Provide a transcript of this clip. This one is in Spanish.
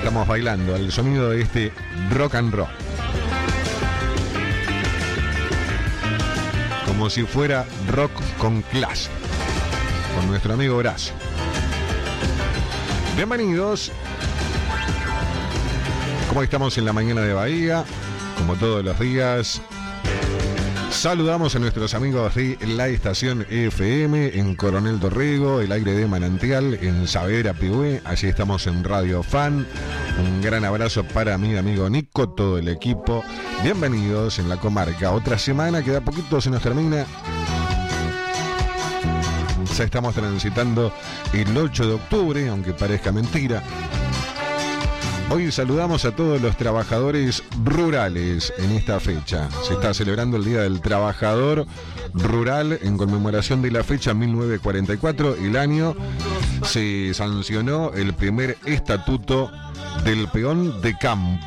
estamos bailando al sonido de este rock and roll. Como si fuera rock con clase. Con nuestro amigo Horacio. Bienvenidos. Como estamos en la mañana de Bahía, como todos los días, saludamos a nuestros amigos de la estación FM en Coronel Dorrego, el aire de Manantial en Saavedra Pigüé. Allí estamos en Radio Fan. Un gran abrazo para mi amigo Nico, todo el equipo. Bienvenidos en la comarca. Otra semana que de a poquito se nos termina. Ya estamos transitando el 8 de octubre, aunque parezca mentira. Hoy saludamos a todos los trabajadores rurales en esta fecha. Se está celebrando el Día del Trabajador Rural en conmemoración de la fecha 1944. El año se sancionó el primer estatuto del peón de campo.